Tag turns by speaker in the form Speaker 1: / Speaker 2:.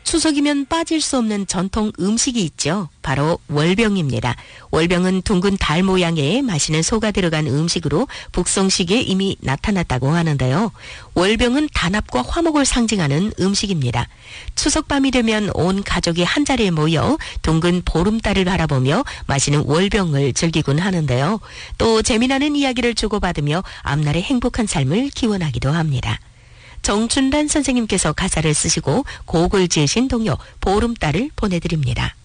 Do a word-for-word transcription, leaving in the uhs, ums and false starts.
Speaker 1: 추석이면 빠질 수 없는 전통 음식이 있죠. 바로 월병입니다. 월병은 둥근 달 모양의 맛있는 소가 들어간 음식으로 북송식에 이미 나타났다고 하는데요. 월병은 단합과 화목을 상징하는 음식입니다. 추석 밤이 되면 온 가족이 한자리에 모여 둥근 보름달을 바라보며 마시는 월병을 즐기곤 하는데요. 또 재미나는 이야기를 주고받으며 앞날의 행복한 삶을 기원하기도 합니다. 정춘란 선생님께서 가사를 쓰시고 곡을 지으신 동요 보름달을 보내드립니다.